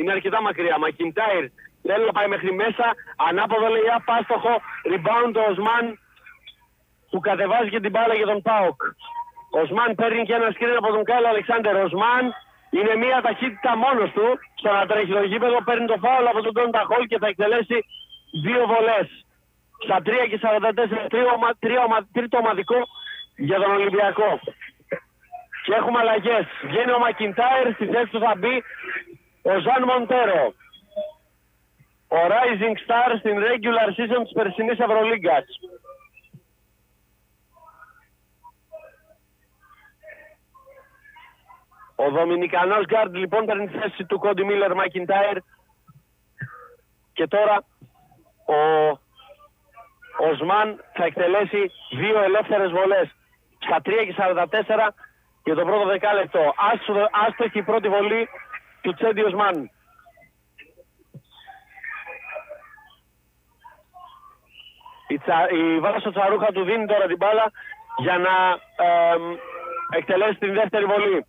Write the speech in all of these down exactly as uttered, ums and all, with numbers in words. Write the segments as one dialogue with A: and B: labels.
A: Είναι αρκετά μακριά. Μακιντάιρ θέλει να πάει μέχρι μέσα. Ανάποδο λέει άπαστοχο. Rebound ο Οσμάν που κατεβάζει και την μπάλα για τον ΠΑΟΚ. Ο Οσμάν παίρνει και ένα σκριν από τον Κάιλ Αλεξάνδερ. Ο Οσμάν είναι μια ταχύτητα μόνος του στο να τρέχει το γήπεδο. Παίρνει το φάουλ από τον Τόντα Χολ και θα εκτελέσει δύο βολές. Στα τρία και σαράντα τέσσερα, τρίτο ομαδικό για τον Ολυμπιακό. Και έχουμε αλλαγές. Βγαίνει ο Μακιντάιρ, στη θέση του θα μπει ο Ζαν Μοντέρο. Ο Rising Star στην regular season της περσινής Ευρωλίγκας. Ο Δομινικανός Γκάρντ λοιπόν παίρνει τη θέση του Κόντι Μίλλερ Μακιντάιρ. Και τώρα ο Οσμάν θα εκτελέσει δύο ελεύθερες βολές. Στα τρία και σαράντα τέσσερα για το πρώτο δεκάλεπτο. Άστοχη η πρώτη βολή του Τσέντι Οσμάν. Η, τσα, η Βάσο Τσαρούχα του δίνει τώρα την μπάλα για να ε, εκτελέσει την δεύτερη βολή.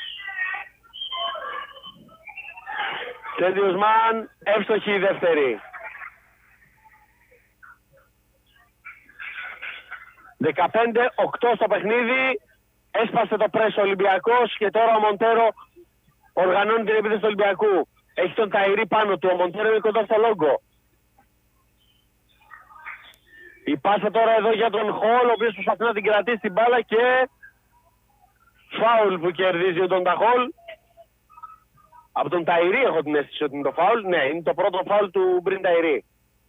A: Τσέντι Οσμάν, εύστοχη η δεύτερη. δεκαπέντε οκτώ στο παιχνίδι. Έσπασε το πρέσο ο Ολυμπιακός και τώρα ο Μοντέρο οργανώνει την επίθεση του Ολυμπιακού. Έχει τον Ταϊρή πάνω του. Ο Μοντέρο είναι κοντά στο λόγκο. Η πάσα τώρα εδώ για τον Χολ, ο οποίος προσπαθεί να την κρατήσει την μπάλα και φάουλ που κερδίζει ο τον Ταχόλ. Από τον Ταϊρή έχω την αίσθηση ότι είναι το φάουλ. Ναι, είναι το πρώτο φάουλ του Μπριν Ταϊρή.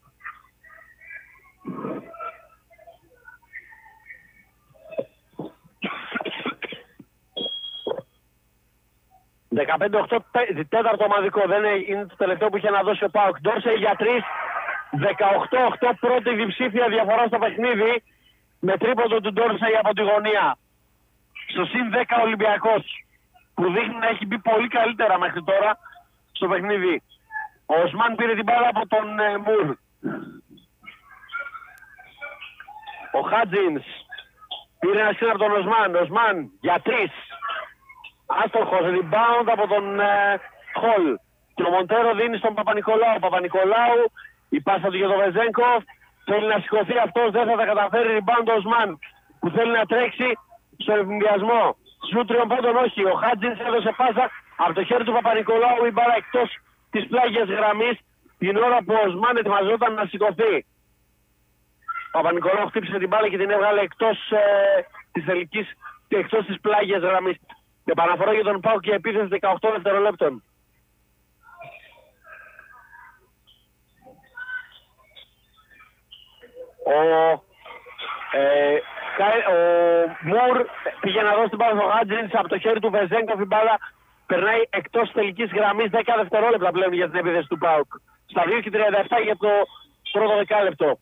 A: δεκαπέντε οκτώ, τέταρτο ομαδικό. Δεν είναι το τελευταίο που είχε να δώσει ο ΠΑΟΚ. Ντόρσεϊ για τρεις. δεκαοκτώ οκτώ, πρώτη διψήφια διαφορά στο παιχνίδι. Με τρίποντο του Ντόρσεϊ από τη γωνία. Στο συν δέκα Ολυμπιακός. Που δείχνει να έχει μπει πολύ καλύτερα μέχρι τώρα στο παιχνίδι. Ο Οσμάν πήρε την μπάλα από τον ε, Μουρ. Ο Χάτζινς πήρε ένα σύν από τον Οσμάν. Οσμάν για τρεις. Άστοχος, rebound από τον ε, Χολ. Και ο Μοντέρο δίνει στον Παπα-Νικολάου. Παπα-Νικολάου, η πάσα του για τον Βεζένκοφ. Θέλει να σηκωθεί αυτός, δεν θα τα καταφέρει. Rebound ο Οσμάν που θέλει να τρέξει στον ευνηδιασμό. Σου τριών πόντων όχι. Ο Χάτζινς έδωσε πάσα από το χέρι του Παπα-Νικολάου. Η μπάλα εκτός της πλάγιας γραμμής την ώρα που ο Οσμάν ετοιμαζόταν να σηκωθεί. Ο Παπα-Νικολάου χτύπησε την μπάλα και την έβγαλε εκτός ε, της τελικής, εκτός της πλάγιας γραμμής. Επαναφορά για τον ΠΑΟΚ και επίθεση δεκαοκτώ δευτερολέπτων. Ο, ε, ο Μουρ πήγε να δώσει την μπάλα στο Χάτζινς από το χέρι του Βεζένκοφ. Η μπάλα περνάει εκτός τελικής γραμμής. δέκα δευτερόλεπτα πλέον για την επίθεση του ΠΑΟΚ. Στα δύο και τριάντα επτά για το πρώτο δεκάλεπτο.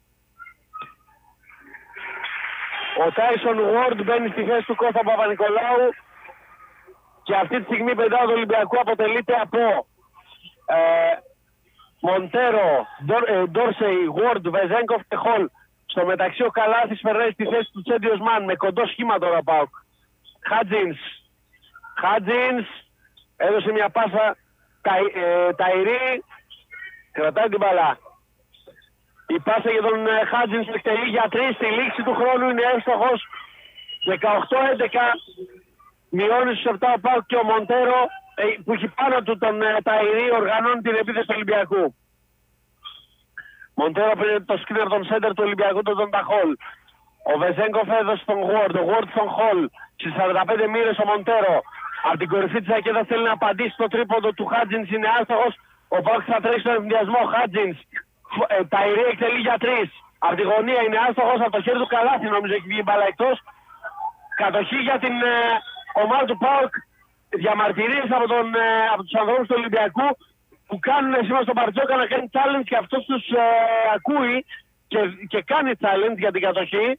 A: Ο Τάισον Γουόρντ μπαίνει στη θέση του Κώστα Παπα-Νικολάου. Και αυτή τη στιγμή η πεντάδα του Ολυμπιακού αποτελείται από ε, Μοντέρο, Ντόρσεϊ, Γουόρντ, Βεζένκοφ και Χολ. Στο μεταξύ ο Καλάθης περνάει στη θέση του Τσέντι Οσμάν με κοντό σχήμα τώρα ΠΑΟΚ. Χάτζινς. Χάτζινς έδωσε μια πάσα ε, Ταϊρή. Κρατάει την μπαλά. Η πάσα για τον ε, Χάτζινς εκτελεί για τρεις. Στη λήξη του χρόνου είναι εύστοχος. δεκαοκτώ έντεκα. Μειώνει στους επτά ο ΠΑΟΚ και ο Μοντέρο ε, που έχει πάνω του τον ε, Ταϊρή οργανώνει την επίθεση του Ολυμπιακού. Μοντέρο πήρε το σκίνερ των σέντερ του Ολυμπιακού τον τον Ταχόλ. Ο Βεζένκοφ έδωσε στον Γουόρντ, ο Γουόρντ στον Χολ. Στις σαράντα πέντε μοίρες ο Μοντέρο. Από την κορυφή της ακέδας θέλει να απαντήσει στο τρίποντο του Χάτζινς, είναι άστοχος. Ο ΠΑΟΚ θα τρέξει στον ευνηδιασμό. Χάτζινς, ε, Ταϊρή εκτελεί για τρεις. Από τη γωνία είναι άστοχος, από το χέρι του Καλάθη νομίζω έχει βγει μπάλα εκτός. Κατοχή για την ε, ομάδα του ΠΑΟΚ. Διαμαρτυρίες από, τον, ε, από τους ανθρώπους του Ολυμπιακού που κάνουν σήμερα στον Μπαρτζόκα να κάνει challenge και αυτός τους ε, ακούει και, και κάνει challenge για την κατοχή.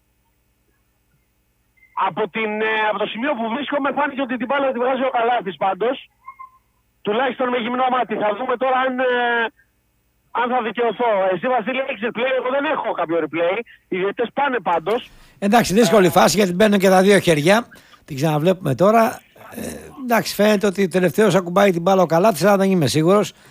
A: Από, την, ε, από το σημείο που βρίσκομαι φάνηκε ότι την μπάλα τη βγάζει ο Καλάθης πάντως. Τουλάχιστον με γυμνό μάτι. Θα δούμε τώρα αν, ε, αν θα δικαιωθώ. Εσύ Βασίλη έχεις replay, εγώ δεν έχω κάποιο replay. Οι διαιτητές πάνε πάντως.
B: Εντάξει, δύσκολη φάση γιατί μπαίνουν και τα δύο χεριά. Την ξαναβλέπουμε τώρα. Ε, εντάξει, φαίνεται ότι τελευταίος ακουμπάει την μπάλα ο Καλάθης, αλλά δεν είμαι σίγουρος.